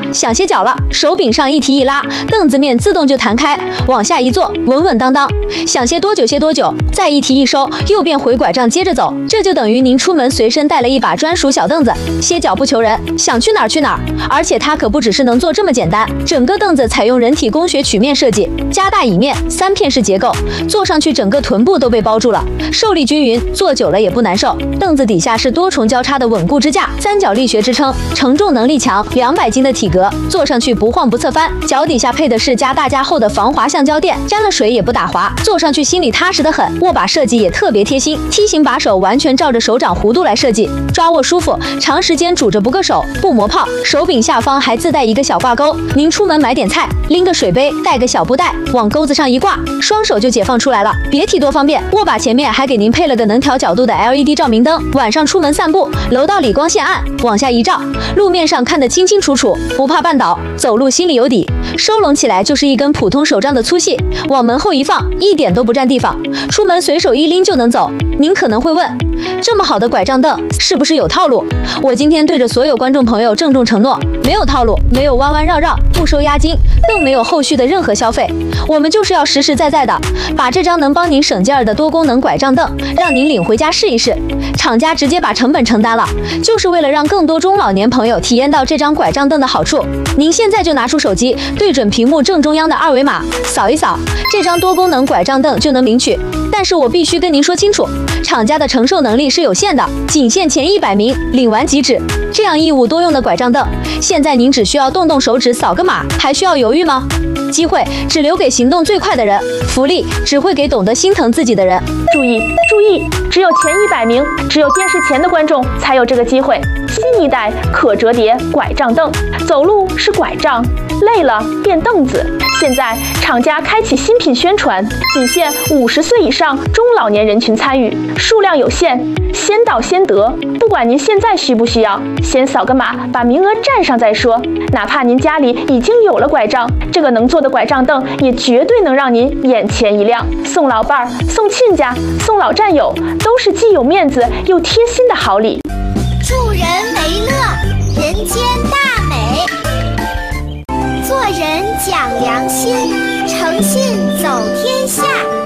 想歇脚了，手柄上一提一拉，凳子面自动就弹开，往下一坐，稳稳当当。想歇多久歇多久，再一提一收，又变回拐杖接着走。这就等于您出门随身带了一把专属小凳子，歇脚不求人，想去哪儿去哪儿。而且它可不只是能坐这么简单，整个凳子采用人体工学曲面设计，加大椅面，3片式结构，坐上去整个臀部都被包住了，受力均匀，坐久了也不难受。凳子底下是多重交叉的稳固支架，三角力学支撑，承重能力强，200斤的体格，坐上去不晃不侧翻。脚底下配的是加大加厚的防滑橡胶垫，沾了水也不打滑，坐上去心里踏实得很。握把设计也特别贴心，梯形把手完全照着手掌弧度来设计，抓握舒服，长时间拄着不硌手，不磨泡。手柄下方还自带一个小挂钩，您出门买点菜，拎个水杯，带个小布袋，往钩子上一挂，双手就解放出来了，别提多方便。握把前面还给您配了个能调角度的 LED 照明灯，晚上出门散步，楼道里光线暗，往下一照，路面上看得清清楚楚，不怕绊倒，走路心里有底。收拢起来就是一根普通手杖的粗细，往门后一放，一点都不占地方，出门随手一拎就能走。您可能会问，这么好的拐杖凳是不是有套路？我今天对着所有观众朋友郑重承诺，没有套路，没有弯弯绕绕，不收押金，更没有后续的任何消费。我们就是要实实在在的把这张能帮您省劲儿的多功能拐杖凳让您领回家试一试。厂家直接把成本承担了，就是为了让更多中老年朋友体验到这张拐杖凳的好处。您现在就拿出手机，对准屏幕正中央的2维码，扫一扫，这张多功能拐杖凳就能领取。但是我必须跟您说清楚，厂家的承受能力是有限的，仅限前100名，领完即止。这样义务多用的拐杖凳，现在您只需要动动手指扫个码，还需要犹豫吗？机会只留给行动最快的人，福利只会给懂得心疼自己的人。 注意注意，只有前100名，只有电视前的观众才有这个机会。新一代可折叠拐杖凳，走路是拐杖，累了变凳子。现在厂家开启新品宣传，仅限50岁以上中老年人群参与，数量有限，先到先得。不管您现在需不需要，先扫个码，把名额占上再说。哪怕您家里已经有了拐杖，这个能坐的拐杖凳也绝对能让您眼前一亮。送老伴儿、送亲家、送老战友，都是既有面子又贴心的好礼。 助人为乐，人间大美。做人讲良心，诚信走天下。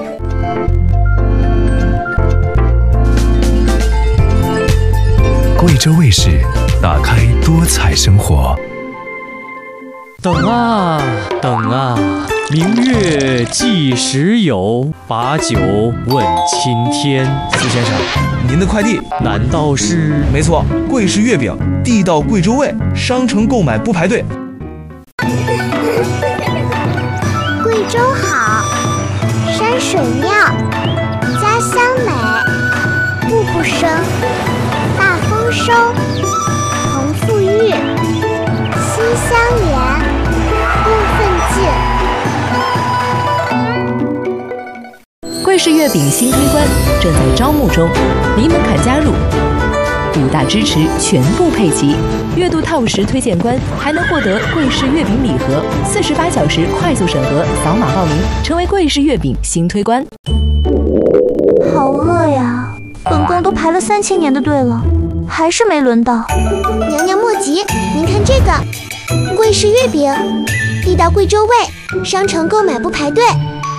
贵州卫视，打开多彩生活。 等啊等啊，明月几时有？把酒问青天。司先生， 您的快递难道是？ 没错，贵氏月饼，地道贵州味，商城购买不排队。 贵州好，山水妙，家乡美，步步生，大丰收，同富裕，心相连，共奋进。 贵氏月饼新推关正在招募中，零门槛加入，5大支持全部配齐，月度top10推荐官还能获得贵氏月饼礼盒，48小时快速审核，扫码报名成为贵氏月饼新推关。 好饿呀！本宫都排了3000年的队了，还是没轮到。 娘娘莫急，您看这个，贵氏月饼，地道贵州味，商城购买不排队。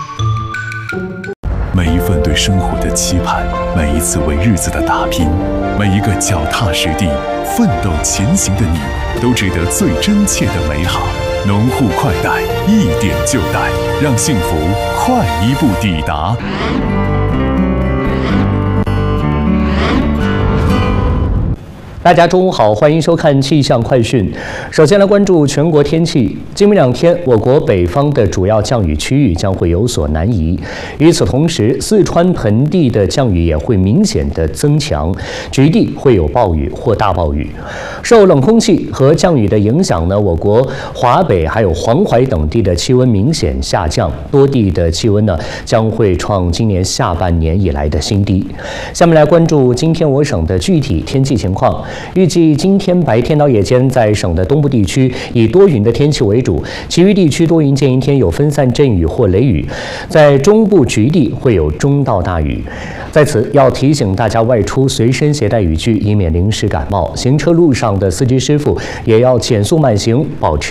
每一份对生活的期盼，每一次为日子的打拼，每一个脚踏实地、奋斗前行的你，都值得最真切的美好。农户快贷，一点就贷，让幸福快一步抵达。 大家中午好，欢迎收看气象快讯。首先来关注全国天气。今明2天，我国北方的主要降雨区域将会有所南移。与此同时，四川盆地的降雨也会明显的增强，局地会有暴雨或大暴雨。受冷空气和降雨的影响呢，我国华北还有黄淮等地的气温明显下降，多地的气温呢将会创今年下半年以来的新低。下面来关注今天我省的具体天气情况。预计今天白天到夜间，在省的东部地区以多云的天气为主，其余地区多云见阴天，有分散阵雨或雷雨。在中部局地会有中到大雨。在此要提醒大家外出随身携带雨具，以免临时感冒。行车路上的司机师傅也要减速慢行，保持